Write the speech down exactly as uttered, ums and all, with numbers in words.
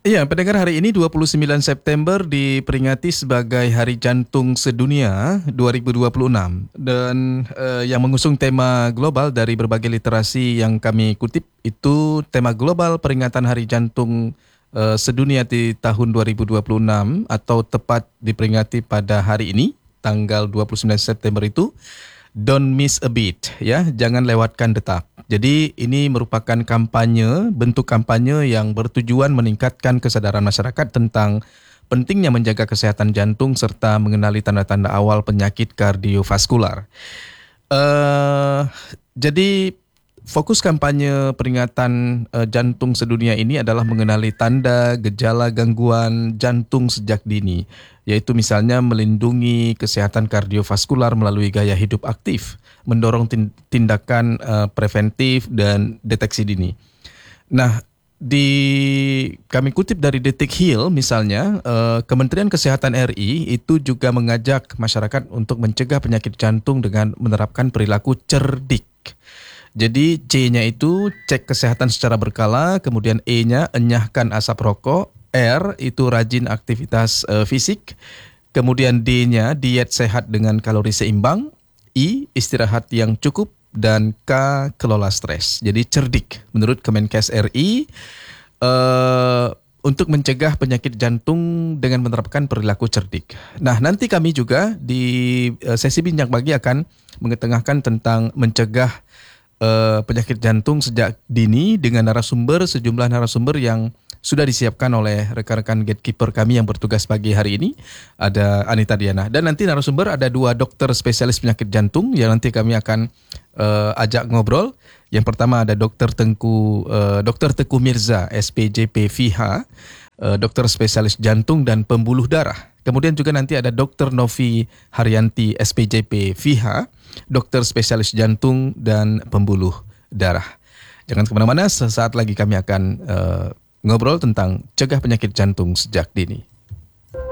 Iya, pendengar, hari ini dua puluh sembilan September diperingati sebagai Hari Jantung Sedunia dua ribu dua puluh enam dan uh, yang mengusung tema global dari berbagai literasi yang kami kutip itu tema global peringatan Hari Jantung uh, Sedunia di tahun dua ribu dua puluh enam atau tepat diperingati pada hari ini tanggal dua puluh sembilan September itu. Don't miss a beat, ya, jangan lewatkan detak. Jadi ini merupakan kampanye, bentuk kampanye yang bertujuan meningkatkan kesadaran masyarakat tentang pentingnya menjaga kesehatan jantung serta mengenali tanda-tanda awal penyakit kardiovaskular. Uh, jadi fokus kampanye peringatan uh, jantung sedunia ini adalah mengenali tanda gejala gangguan jantung sejak dini, yaitu misalnya melindungi kesehatan kardiovaskular melalui gaya hidup aktif, mendorong tindakan uh, preventif dan deteksi dini. Nah, di kami kutip dari Detik Heal misalnya, uh, Kementerian Kesehatan R I itu juga mengajak masyarakat untuk mencegah penyakit jantung dengan menerapkan perilaku cerdik. Jadi C-nya itu cek kesehatan secara berkala, kemudian E-nya enyahkan asap rokok, R itu rajin aktivitas uh, fisik, kemudian D-nya diet sehat dengan kalori seimbang, I istirahat yang cukup, dan K kelola stres. Jadi cerdik menurut Kemenkes R I uh, untuk mencegah penyakit jantung dengan menerapkan perilaku cerdik. Nah, nanti kami juga di uh, sesi bincang pagi akan mengetengahkan tentang mencegah Uh, penyakit jantung sejak dini dengan narasumber, sejumlah narasumber yang sudah disiapkan oleh rekan-rekan gatekeeper kami yang bertugas pagi hari ini. Ada Anita Diana, dan nanti narasumber ada dua dokter spesialis penyakit jantung yang nanti kami akan uh, ajak ngobrol. Yang pertama ada Dokter Tengku, uh, Dokter Teguh Mirza, S P J P V H, uh, dokter spesialis jantung dan pembuluh darah. Kemudian juga nanti ada Dokter Novi Haryanti, S P J P V H, dokter spesialis jantung dan pembuluh darah. Jangan kemana-mana, sesaat lagi kami akan uh, ngobrol tentang cegah penyakit jantung sejak dini.